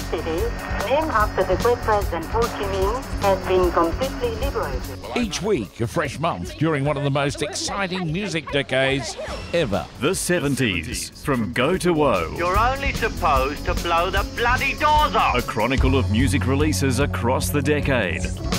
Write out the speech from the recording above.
city, named after the great president Ho Chi Minh, has been completely liberated. Each week, a fresh month during one of the most exciting music decades ever. The 70s, from Go to Woe. You're only supposed to blow the bloody doors off. A chronicle of music releases across the decade.